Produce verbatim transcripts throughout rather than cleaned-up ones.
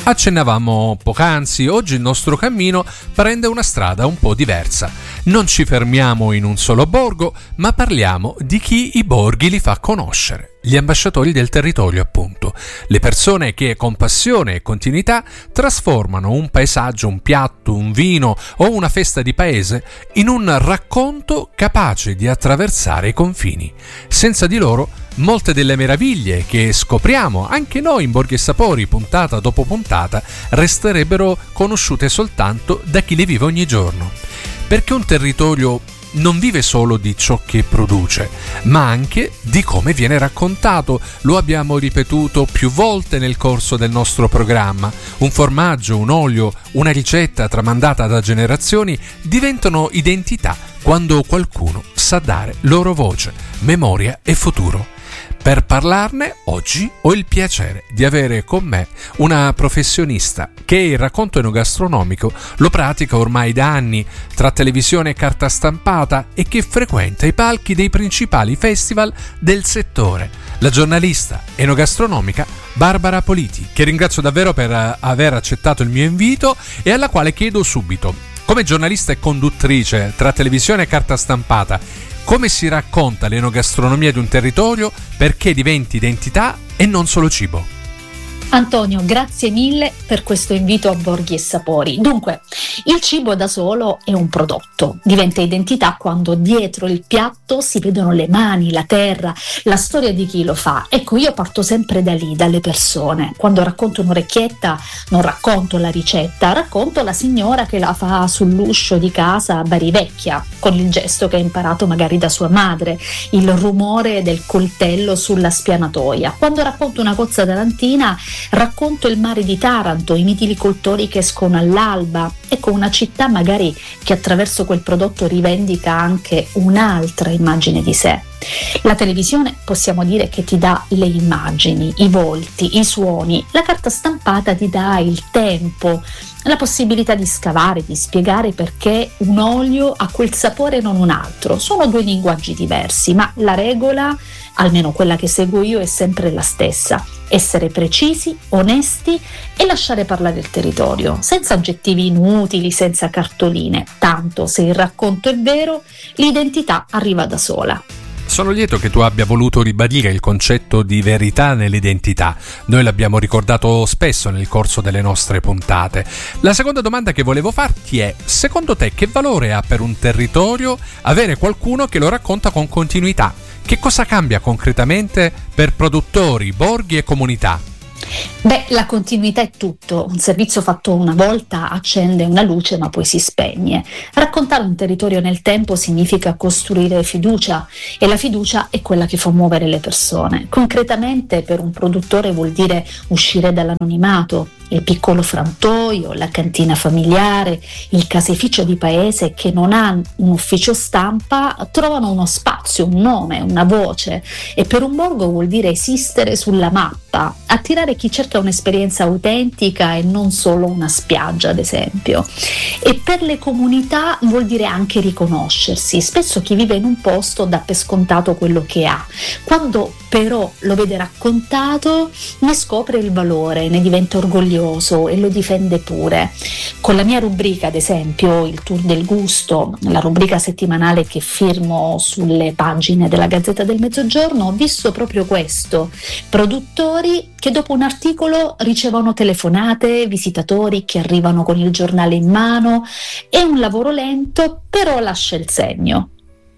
Accennavamo poc'anzi, oggi il nostro cammino prende una strada un po' diversa. Non ci fermiamo in un solo borgo, ma parliamo di chi i borghi li fa conoscere. Gli ambasciatori del territorio, appunto. Le persone che con passione e continuità trasformano un paesaggio, un piatto, un vino o una festa di paese in un racconto capace di attraversare i confini. Senza di loro, molte delle meraviglie che scopriamo anche noi in Borghi e Sapori, puntata dopo puntata, resterebbero conosciute soltanto da chi le vive ogni giorno. Perché un territorio non vive solo di ciò che produce, ma anche di come viene raccontato. Lo abbiamo ripetuto più volte nel corso del nostro programma. Un formaggio, un olio, una ricetta tramandata da generazioni diventano identità quando qualcuno sa dare loro voce, memoria e futuro. Per parlarne, oggi ho il piacere di avere con me una professionista che il racconto enogastronomico lo pratica ormai da anni tra televisione e carta stampata e che frequenta i palchi dei principali festival del settore. La giornalista enogastronomica Barbara Politi, che ringrazio davvero per aver accettato il mio invito e alla quale chiedo subito, come giornalista e conduttrice tra televisione e carta stampata, come si racconta l'enogastronomia di un territorio perché diventi identità e non solo cibo? Antonio, grazie mille per questo invito a Borghi e Sapori. Dunque, il cibo da solo è un prodotto, diventa identità quando dietro il piatto si vedono le mani, la terra, la storia di chi lo fa. Ecco, io parto sempre da lì, dalle persone. Quando racconto un'orecchietta non racconto la ricetta, racconto la signora che la fa sull'uscio di casa a Barivecchia, con il gesto che ha imparato magari da sua madre, il rumore del coltello sulla spianatoia. Quando racconto una cozza tarantina, racconto il mare di Taranto, i mitilicoltori che escono all'alba. Ecco, una città magari che attraverso quel prodotto rivendica anche un'altra immagine di sé. La televisione possiamo dire che ti dà le immagini, i volti, i suoni. La carta stampata ti dà il tempo, la possibilità di scavare, di spiegare perché un olio ha quel sapore e non un altro. Sono due linguaggi diversi, ma la regola, almeno quella che seguo io, è sempre la stessa: essere precisi, onesti e lasciare parlare il territorio, senza aggettivi inutili, senza cartoline. Tanto se il racconto è vero, l'identità arriva da sola. Sono lieto che tu abbia voluto ribadire il concetto di verità nell'identità. Noi l'abbiamo ricordato spesso nel corso delle nostre puntate. La seconda domanda che volevo farti è: secondo te che valore ha per un territorio avere qualcuno che lo racconta con continuità? Che cosa cambia concretamente per produttori, borghi e comunità? Beh, la continuità è tutto. Un servizio fatto una volta accende una luce ma poi si spegne. Raccontare un territorio nel tempo significa costruire fiducia, e la fiducia è quella che fa muovere le persone. Concretamente per un produttore vuol dire uscire dall'anonimato, il piccolo frantoio, la cantina familiare, il caseificio di paese che non ha un ufficio stampa trovano uno spazio, un nome, una voce. E per un borgo vuol dire esistere sulla mappa, attirare chi cerca un'esperienza autentica e non solo una spiaggia, ad esempio. E per le comunità vuol dire anche riconoscersi. Spesso chi vive in un posto dà per scontato quello che ha. Quando però lo vede raccontato ne scopre il valore, ne diventa orgoglioso e lo difende pure. Con la mia rubrica, ad esempio, il Tour del Gusto, la rubrica settimanale che firmo sulle pagine della Gazzetta del Mezzogiorno, ho visto proprio questo: produttori che dopo un articolo ricevono telefonate, visitatori che arrivano con il giornale in mano. È un lavoro lento, però lascia il segno.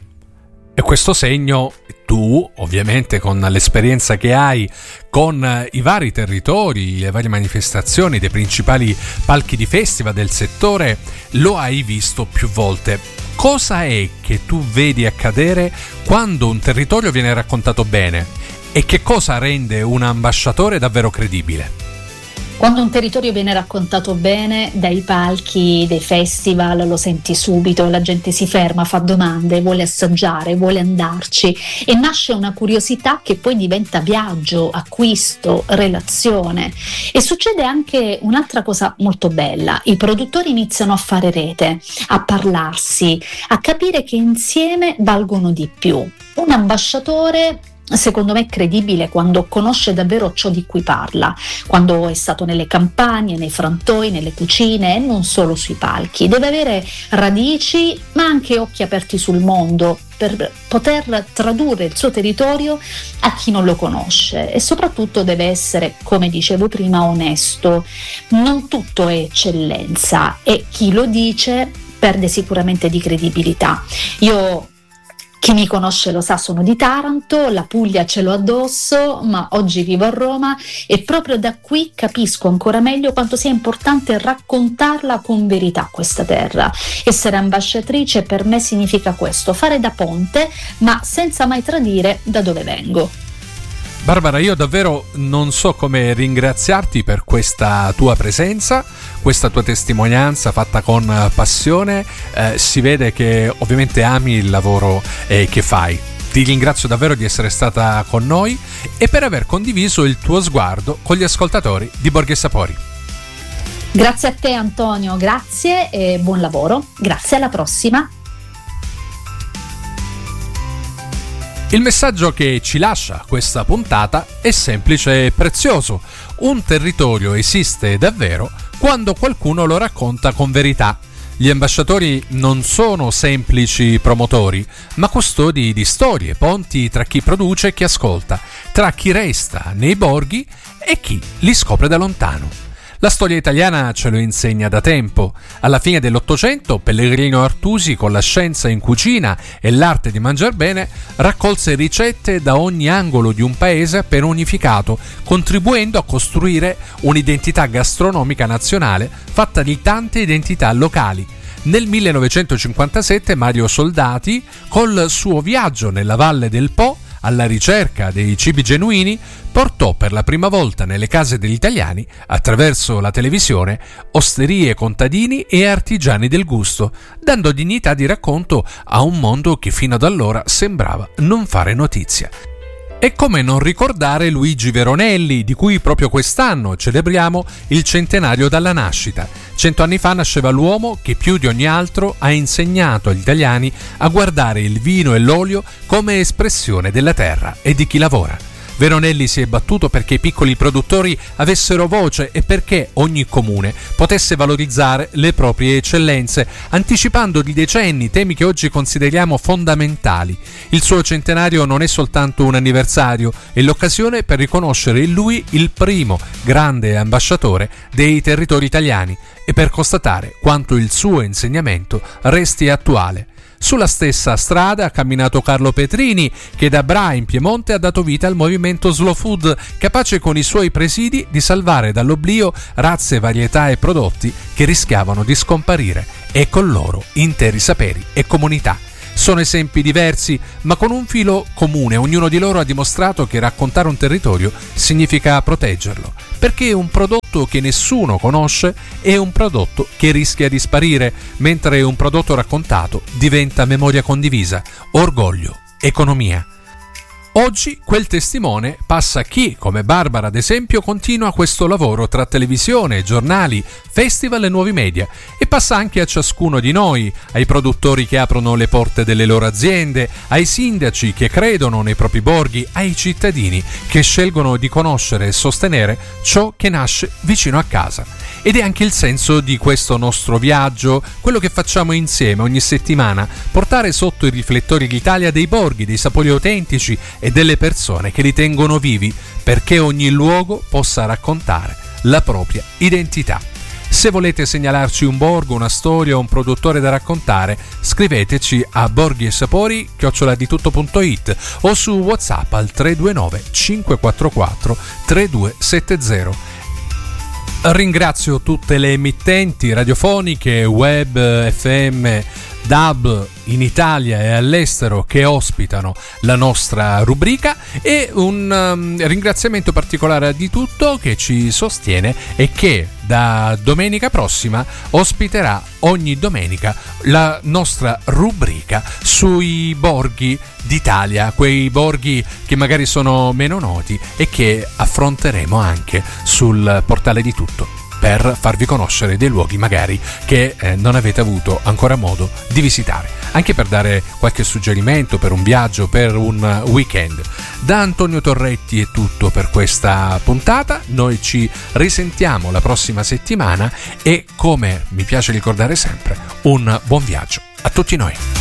E questo segno tu, ovviamente con l'esperienza che hai con i vari territori, le varie manifestazioni dei principali palchi di festival del settore, lo hai visto più volte. Cosa è che tu vedi accadere quando un territorio viene raccontato bene? E che cosa rende un ambasciatore davvero credibile? Quando un territorio viene raccontato bene dai palchi dei festival lo senti subito, la gente si ferma, fa domande, vuole assaggiare, vuole andarci e nasce una curiosità che poi diventa viaggio, acquisto, relazione. E succede anche un'altra cosa molto bella: i produttori iniziano a fare rete, a parlarsi, a capire che insieme valgono di più. Un ambasciatore secondo me, credibile quando conosce davvero ciò di cui parla, quando è stato nelle campagne, nei frantoi, nelle cucine e non solo sui palchi. Deve avere radici ma anche occhi aperti sul mondo per poter tradurre il suo territorio a chi non lo conosce, e soprattutto deve essere, come dicevo prima, onesto. Non tutto è eccellenza e chi lo dice perde sicuramente di credibilità. Io Chi mi conosce lo sa, sono di Taranto, la Puglia ce l'ho addosso, ma oggi vivo a Roma e proprio da qui capisco ancora meglio quanto sia importante raccontarla con verità questa terra. Essere ambasciatrice per me significa questo, fare da ponte, ma senza mai tradire da dove vengo. Barbara, io davvero non so come ringraziarti per questa tua presenza, questa tua testimonianza fatta con passione. Eh, si vede che ovviamente ami il lavoro eh, che fai. Ti ringrazio davvero di essere stata con noi e per aver condiviso il tuo sguardo con gli ascoltatori di Borghi e Sapori. Grazie a te Antonio, grazie e buon lavoro. Grazie, alla prossima. Il messaggio che ci lascia questa puntata è semplice e prezioso. Un territorio esiste davvero quando qualcuno lo racconta con verità. Gli ambasciatori non sono semplici promotori, ma custodi di storie, ponti tra chi produce e chi ascolta, tra chi resta nei borghi e chi li scopre da lontano. La storia italiana ce lo insegna da tempo. Alla fine dell'Ottocento, Pellegrino Artusi, con la scienza in cucina e l'arte di mangiar bene, raccolse ricette da ogni angolo di un paese appena unificato, contribuendo a costruire un'identità gastronomica nazionale fatta di tante identità locali. Nel millenovecentocinquantasette Mario Soldati, col suo viaggio nella Valle del Po, alla ricerca dei cibi genuini, portò per la prima volta nelle case degli italiani, attraverso la televisione, osterie, contadini e artigiani del gusto, dando dignità di racconto a un mondo che fino ad allora sembrava non fare notizia. E come non ricordare Luigi Veronelli, di cui proprio quest'anno celebriamo il centenario dalla nascita. Cento anni fa nasceva l'uomo che più di ogni altro ha insegnato agli italiani a guardare il vino e l'olio come espressione della terra e di chi lavora. Veronelli si è battuto perché i piccoli produttori avessero voce e perché ogni comune potesse valorizzare le proprie eccellenze, anticipando di decenni temi che oggi consideriamo fondamentali. Il suo centenario non è soltanto un anniversario, è l'occasione per riconoscere in lui il primo grande ambasciatore dei territori italiani e per constatare quanto il suo insegnamento resti attuale. Sulla stessa strada ha camminato Carlo Petrini, che da Bra in Piemonte ha dato vita al movimento Slow Food, capace con i suoi presidi di salvare dall'oblio razze, varietà e prodotti che rischiavano di scomparire, e con loro interi saperi e comunità. Sono esempi diversi, ma con un filo comune. Ognuno di loro ha dimostrato che raccontare un territorio significa proteggerlo, perché un prodotto che nessuno conosce è un prodotto che rischia di sparire, mentre un prodotto raccontato diventa memoria condivisa, orgoglio, economia. Oggi quel testimone passa a chi, come Barbara ad esempio, continua questo lavoro tra televisione, giornali, festival e nuovi media, e passa anche a ciascuno di noi, ai produttori che aprono le porte delle loro aziende, ai sindaci che credono nei propri borghi, ai cittadini che scelgono di conoscere e sostenere ciò che nasce vicino a casa. Ed è anche il senso di questo nostro viaggio, quello che facciamo insieme ogni settimana, portare sotto i riflettori l'Italia dei borghi, dei sapori autentici e delle persone che li tengono vivi, perché ogni luogo possa raccontare la propria identità. Se volete segnalarci un borgo, una storia o un produttore da raccontare, scriveteci a borghiesapori chiocciola di tutto punto it o su WhatsApp al tre due nove cinque quattro quattro tre due sette zero. Ringrazio tutte le emittenti radiofoniche, web, F M, D A B in Italia e all'estero che ospitano la nostra rubrica, e un um, ringraziamento particolare a Di Tutto che ci sostiene e che da domenica prossima ospiterà ogni domenica la nostra rubrica sui borghi d'Italia, quei borghi che magari sono meno noti e che affronteremo anche sul portale Di Tutto. per farvi conoscere dei luoghi magari che eh, non avete avuto ancora modo di visitare, anche per dare qualche suggerimento per un viaggio, per un weekend. Da Antonio Torretti è tutto per questa puntata, noi ci risentiamo la prossima settimana e, come mi piace ricordare sempre, un buon viaggio a tutti noi.